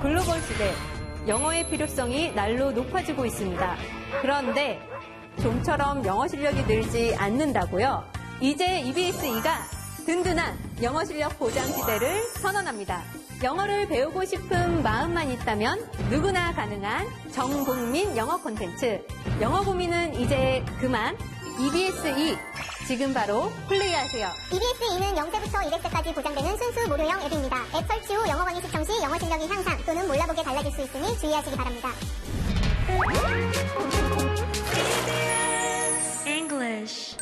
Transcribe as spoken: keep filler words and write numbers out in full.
글로벌 시대, 영어의 필요성이 날로 높아지고 있습니다. 그런데 좀처럼 영어 실력이 늘지 않는다고요? 이제 이비에스이가 든든한 영어 실력 보장 시대를 선언합니다. 영어를 배우고 싶은 마음만 있다면 누구나 가능한 전국민 영어 콘텐츠. 영어 고민은 이제 그만. 이비에스이 지금 바로 플레이하세요. 이비에스이는 영 세부터 이백 세까지 보장되는 순수 무료형 앱입니다. 앱 설치 후 영어 강의 시청 시 영어 실력이 향상 또는 몰라보게 달라질 수 있으니 주의하시기 바랍니다. English.